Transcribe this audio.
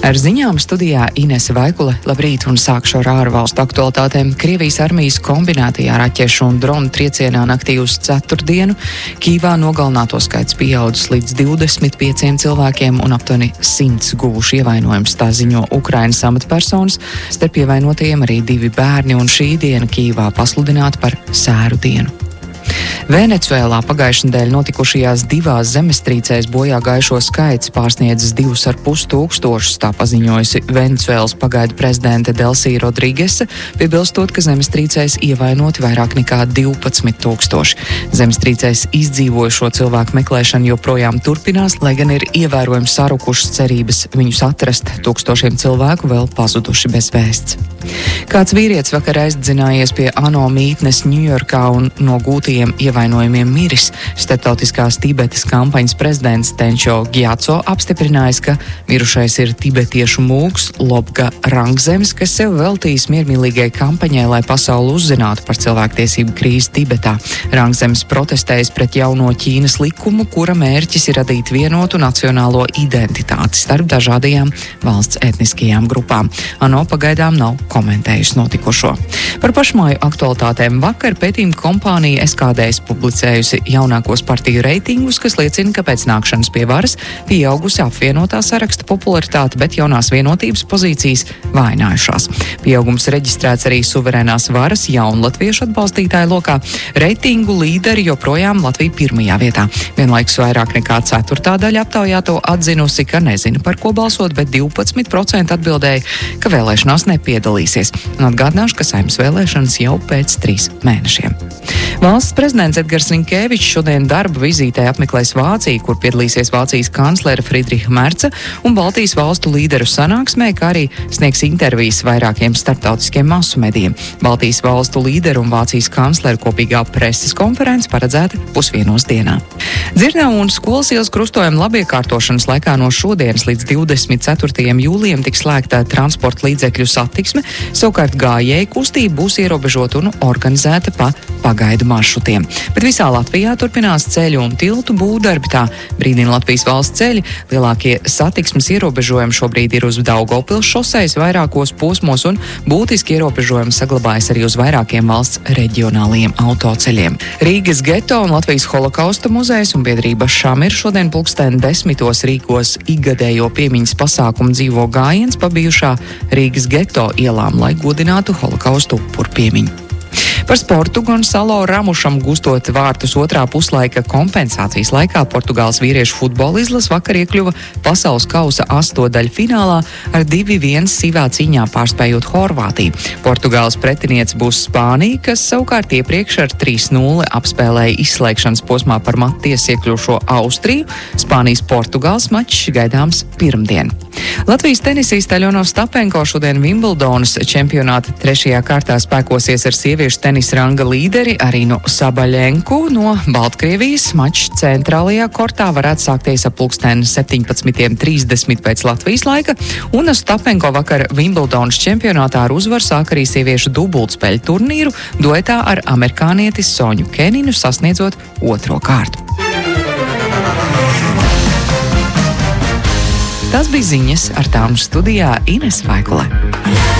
Ar ziņām studijā Inese Vaikule. Labrīt, un sākšu ar ārvalstu aktualitātēm. Krievijas armijas kombinētajā raķešu un dronu triecienā naktī uz ceturtdienu Kīvā nogalināto skaits pieaudzis līdz 25 cilvēkiem un aptuveni 100 guvuši ievainojumus, tā ziņo Ukrainas amatpersonas. Starp ievainotajiem arī 2 bērni, un šī diena Kīvā pasludināta par sēru dienu. Venecuēlā pagājušajā nedēļā notikušajās 2 zemestrīcēs bojā gājušo skaits pārsniedzis 2,5 tūkstošus, tā paziņojusi Venecuēlas pagaidu prezidente Delsija Rodrigese, piebilstot, ka zemestrīcēs ievainoti vairāk nekā 12 tūkstoši. Zemestrīcēs izdzīvojušo cilvēku meklēšana joprojām turpinās, lai gan ir ievērojami sarukušas cerības viņus atrast. Tūkstošiem cilvēku vēl pazuduši bez vēsts. Kāds vīrietis vakar aizdzinājies pie ANO mītnes Ņujorkā un no gūtajiem ievainojumiem miris. Starptautiskās Tibetas kampaņas prezidents Tenčo Gyatso apstiprinājis, ka mirušais ir tibetiešu mūks Lobga Rangzems, kas sev veltījis miermīlīgai kampaņai, lai pasauli uzzinātu par cilvēktiesību krīzi Tibetā. Rangzems protestējis pret jauno Ķīnas likumu, kura mērķis ir radīt vienotu nacionālo identitāti starp dažādajām valsts etniskajām grupām. ANO pagaidām nav komentējusi notikušo. Par pašmāju aktualitātēm vakar pētījuma kompānija SKDS publicējusi jaunākos partiju reitingus, kas liecina, ka pēc nākšanas pie varas pieaugusi apvienotā saraksta popularitāte, bet jaunās vienotības pozīcijas vainājušās. Pieaugums reģistrēts arī suverēnās varas jaunlatviešu atbalstītāju lokā. Reitingu līderi joprojām Latvija 1. vietā. Vienlaikus vairāk nekā 1/4 daļa aptaujāto atzinusi, ka nezina, par ko balsot, bet 12% atbildēja, ka vēlēšanās nepiedalīsies. Un atgādināšu, ka Saeimas vēlēšanas jau pēc 3 mēnešiem. Valsts prezidents Edgars Rinkēvičs šodien darba vizītē apmeklēs Vāciju, kur piedalīsies Vācijas kanclere Friedriha Merca un Baltijas valstu līderu sanāksmē, kā arī sniegs intervijas vairākiem starptautiskiem masu medijiem. Baltijas valstu līderu un Vācijas kancleru kopīgā preses konference paredzēta 1:30 dienā. Dzirnavu un Skolas ielas krustojuma labiekārtošanas laikā no šodienas līdz 24. jūlijam tiks slēgta transporta līdzekļu satiksme, savukārt gājēju kustība būs ierobežota un organizēta pa pagaidu maršrutiem. Bet visā Latvijā turpinās ceļu un tiltu būvdarbi, tā brīdina Latvijas valsts ceļi. Lielākie satiksmes ierobežojumi šobrīd ir uz Daugavpils šosejas vairākos posmos, un būtiski ierobežojumi saglabājas arī uz vairākiem valsts reģionālajiem autoceļiem. Rīgas geto un Latvijas holokausta muzejs un biedrība Šamir šodien 10:10 rīkos ikgadējo piemiņas pasākumu dzīvo gājiens pa bijušā Rīgas geto ielām, lai godinātu holokausta upuru piemiņu. Par sportu Gonzalo Ramušam gustot vārtus otrā puslaika kompensācijas laikā Portugāles vīriešu futbola izlase vakar iekļuva pasaules kausa astotdaļfinālā ar 2:1 sīvā cīņā pārspējot Horvātiju. Portugāles pretiniece būs Spānija, kas savukārt iepriekš ar 3:0 apspēlēja izslēgšanas posmā par matu tiesu iekļuvušo Austriju. Spānijas-Portugāles mačs gaidāms pirmdien. Latvijas tenisiste Aļona Ostapenko šodien Vimbeldonas čempionāta 3. kārtā spēkosies ar sieviešu tenisa ranga līderi Arinu Sabaļenku no Baltkrievijas. Mačs centrālajā kortā varētu sākties ap 17:30 pēc Latvijas laika, un Ostapenko vakar Vimbeldonas čempionātā ar uzvaru sāk arī sieviešu dubultspēļu turnīru duetā ar amerikānieti Soņu Keninu, sasniedzot 2. kārtu. Tas bija ziņas, ar tām studijā Inese Vaikule.